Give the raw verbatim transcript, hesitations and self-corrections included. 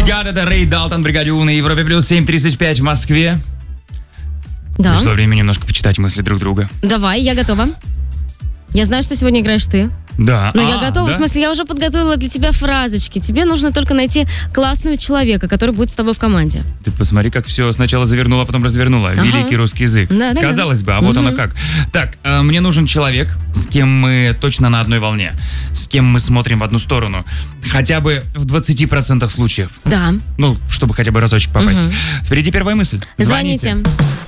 Бригада, это Рэй Далтон, бригаде У на Европе плюс семь тридцать пять в Москве. Да. Пришло время немножко почитать мысли друг друга. Давай, я готова. Я знаю, что сегодня играешь ты. Да. Но а, я готова, да? в смысле, я уже подготовила для тебя фразочки. Тебе нужно только найти классного человека, который будет с тобой в команде. Ты посмотри, как все сначала завернула, а потом развернула. Ага. Великий русский язык. Да, да, Казалось да. бы, а вот Мгм. оно как. Так, э, мне нужен человек, с кем мы точно на одной волне. С кем мы смотрим в одну сторону. Хотя бы в двадцати процентах случаев. Да. Ну, чтобы хотя бы разочек попасть. Впереди первая мысль. Звоните.